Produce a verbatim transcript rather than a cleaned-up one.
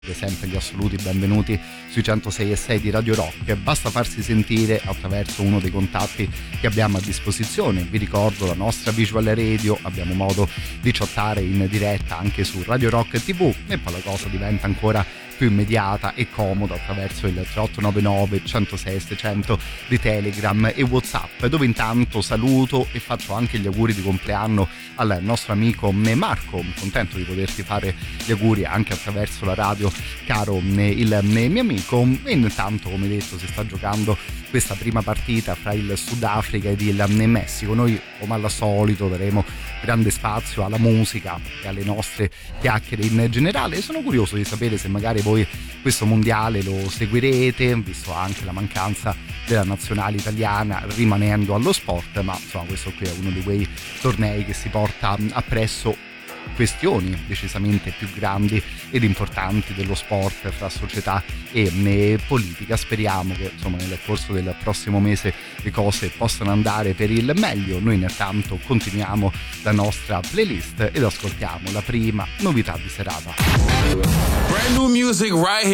sempre gli assoluti benvenuti sui centosei e sei di Radio Rock. Basta farsi sentire attraverso uno dei contatti che abbiamo a disposizione. Vi ricordo la nostra visual radio, abbiamo modo di chattare in diretta anche su Radio Rock tivù, e poi la cosa diventa ancora più immediata e comoda attraverso il tre otto nove nove centosei seicento di Telegram e WhatsApp, dove intanto saluto e faccio anche gli auguri di compleanno al nostro amico Marco. Contento di poterti fare gli auguri anche attraverso la radio, caro il mio amico. E intanto, come detto, si sta giocando questa prima partita fra il Sudafrica ed il Messico. Noi, come al solito, daremo grande spazio alla musica e alle nostre chiacchiere in generale. Sono curioso di sapere se magari voi questo mondiale lo seguirete, visto anche la mancanza della nazionale italiana rimanendo allo sport, ma insomma questo qui è uno di quei tornei che si porta appresso questioni decisamente più grandi ed importanti dello sport fra società e politica. Speriamo che insomma nel corso del prossimo mese le cose possano andare per il meglio. Noi intanto continuiamo la nostra playlist ed ascoltiamo la prima novità di serata. Brand new music right here.